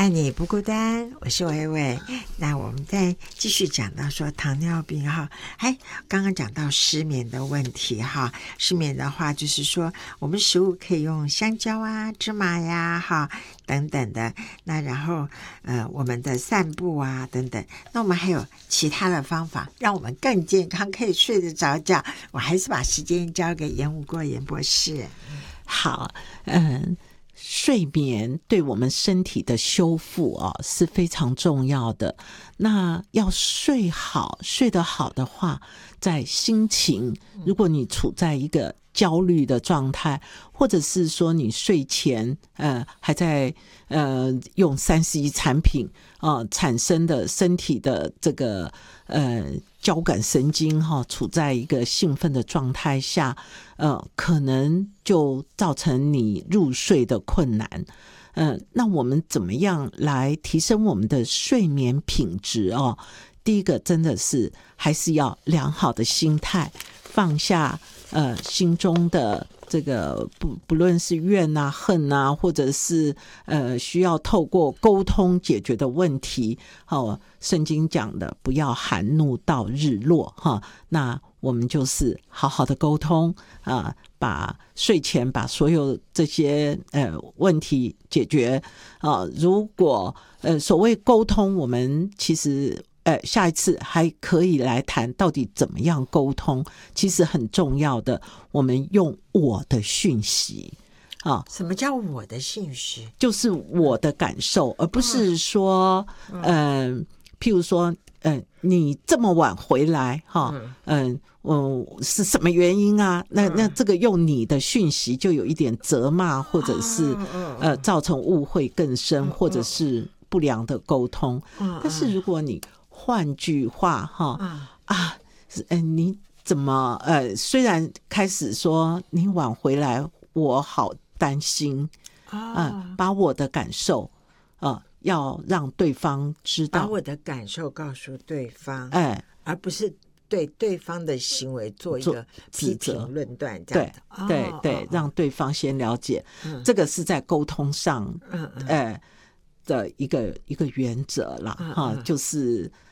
爱你不孤单，我是伟伟。那我们再继续讲到说糖尿病哈，刚刚讲到失眠的问题哈，失眠的话就是说我们食物可以用香蕉啊、芝麻呀哈等等的，那然后我们的散步啊等等，那我们还有其他的方法让我们更健康，可以睡得着觉。我还是把时间交给严武国严博士。 好，睡眠对我们身体的修复是非常重要的。那要睡好，睡得好的话，在心情，如果你处在一个焦虑的状态，或者是说你睡前还在用3C 产品产生的身体的这个交感神经处在一个兴奋的状态下，可能就造成你入睡的困难。那我们怎么样来提升我们的睡眠品质第一个真的是还是要良好的心态，放下心中的这个不论是怨啊、恨啊，或者是需要透过沟通解决的问题。圣经讲的不要含怒到日落那我们就是好好的沟通把睡前把所有这些问题解决如果所谓沟通，我们其实下一次还可以来谈到底怎么样沟通。其实很重要的，我们用我的讯息什么叫我的讯息？ 就是我的感受，而不是说譬如说你这么晚回来是什么原因啊？那这个用你的讯息就有一点责骂，或者是造成误会更深，或者是不良的沟通。但是如果你换句话你怎么虽然开始说你晚回来我好担心把我的感受要让对方知道， 把我的感受告诉对方而不是对对方的行为做一个批评论断这样的。 对，让对方先了解这个是在沟通上的一个原则啦就是